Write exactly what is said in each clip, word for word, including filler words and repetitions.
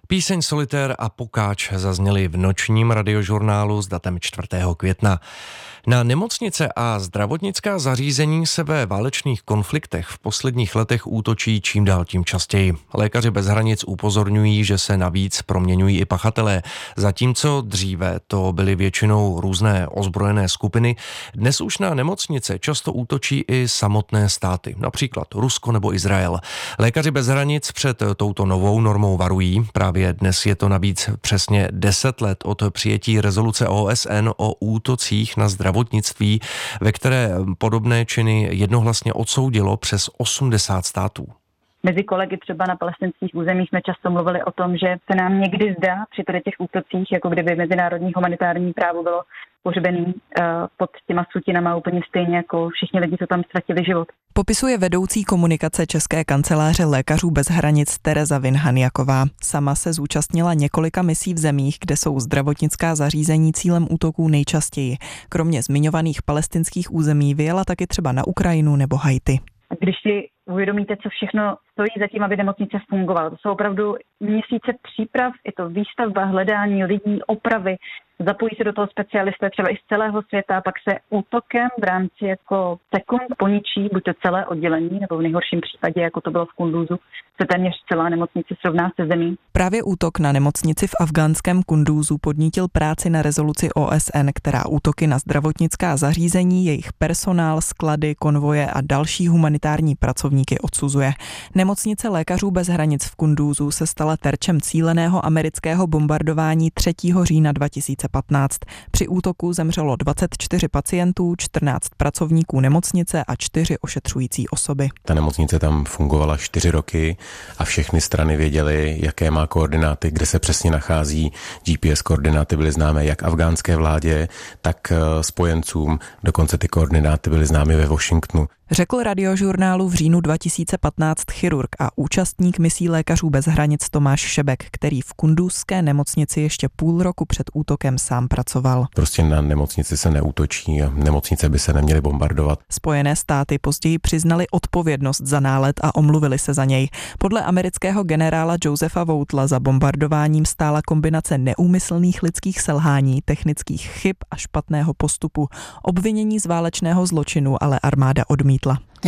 Píseň Solitér a Pokáč zazněly v nočním radiožurnálu s datem čtvrtého května. Na nemocnice a zdravotnická zařízení se ve válečných konfliktech v posledních letech útočí čím dál tím častěji. Lékaři bez hranic upozorňují, že se navíc proměňují i pachatelé. Zatímco dříve to byly většinou různé ozbrojené skupiny, dnes už na nemocnice často útočí i samotné státy, například Rusko nebo Izrael. Lékaři bez hranic před touto novou normou varují. Právě dnes je to navíc přesně deset let od přijetí rezoluce O S N o útocích na zdravotnictví, ve které podobné činy jednohlasně odsoudilo přes osmdesát států. Mezi kolegy třeba na palestinských územích jsme často mluvili o tom, že se nám někdy zdá při těch útocích, jako kdyby mezinárodní humanitární právo bylo pohřbený uh, pod těma sutinama úplně stejně jako všichni lidi, co tam ztratili život. Popisuje vedoucí komunikace České kanceláře Lékařů bez hranic Tereza Vinhaniaková. Sama se zúčastnila několika misí v zemích, kde jsou zdravotnická zařízení cílem útoků nejčastěji. Kromě zmiňovaných palestinských území vyjela taky třeba na Ukrajinu nebo Haiti. Když si uvědomíte, co všechno stojí za tím, aby nemocnice fungovala. To jsou opravdu měsíce příprav, je to výstavba, hledání lidí, opravy, zapojí se do toho specialisté třeba i z celého světa a pak se útokem v rámci jako sekund poničí buď to celé oddělení, nebo v nejhorším případě, jako to bylo v Kunduzu, se téměř celá nemocnice srovná se zemí. Právě útok na nemocnici v afghánském Kunduzu podnítil práci na rezoluci O S N, která útoky na zdravotnická zařízení, jejich personál, sklady, konvoje a další humanitární pracovníky odsuzuje. Nemocnice Lékařů bez hranic v Kunduzu se stala terčem cíleného amerického bombardování třetího října dva tisíce patnáct. Při útoku zemřelo dvacet čtyři pacientů, čtrnáct pracovníků nemocnice a čtyři ošetřující osoby. Ta nemocnice tam fungovala čtyři roky a všechny strany věděly, jaké má koordináty, kde se přesně nachází. G P S koordináty byly známé jak afghánské vládě, tak spojencům. Dokonce ty koordináty byly známy ve Washingtonu. Řekl radiožurnálu v říjnu dva tisíce patnáct chirurg a účastník misí Lékařů bez hranic Tomáš Šebek, který v kunduzské nemocnici ještě půl roku před útokem sám pracoval. Prostě na nemocnici se neútočí a nemocnice by se neměly bombardovat. Spojené státy později přiznali odpovědnost za nálet a omluvili se za něj. Podle amerického generála Josepha Voughtla za bombardováním stála kombinace neúmyslných lidských selhání, technických chyb a špatného postupu. Obvinění z válečného zločinu ale armáda odmítla.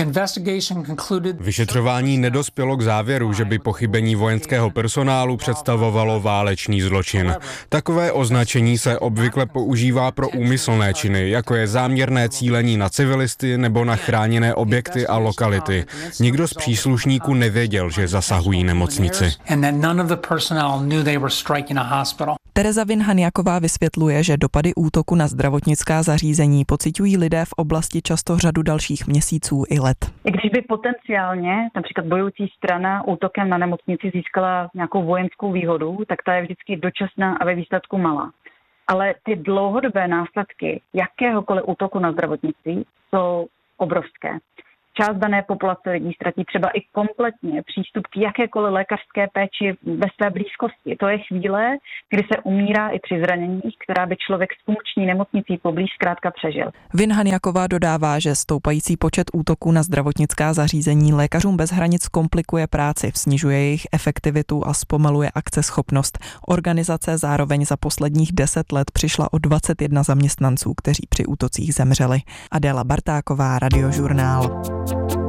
Vyšetřování nedospělo k závěru, že by pochybení vojenského personálu představovalo válečný zločin. Takové označení se obvykle používá pro úmyslné činy, jako je záměrné cílení na civilisty nebo na chráněné objekty a lokality. Nikdo z příslušníků nevěděl, že zasahují nemocnici. Tereza Vinhaniaková vysvětluje, že dopady útoku na zdravotnická zařízení pociťují lidé v oblasti často řadu dalších měsíců i let. I když by potenciálně například bojující strana útokem na nemocnici získala nějakou vojenskou výhodu, tak ta je vždycky dočasná a ve výsledku malá. Ale ty dlouhodobé následky jakéhokoliv útoku na zdravotnictví jsou obrovské. Část dané populace lidí ztratí třeba i kompletně přístup k jakékoliv lékařské péči ve své blízkosti. To je chvíle, kdy se umírá i při zraněních, která by člověk s funkční nemocnicí poblíž zkrátka přežil. Vinhaniaková dodává, že stoupající počet útoků na zdravotnická zařízení Lékařům bez hranic komplikuje práci, snižuje jejich efektivitu a zpomaluje akceschopnost. Organizace zároveň za posledních deset let přišla o dvacet jedna zaměstnanců, kteří při útocích zemřeli. Adéla Bartáková, Radiožurnál.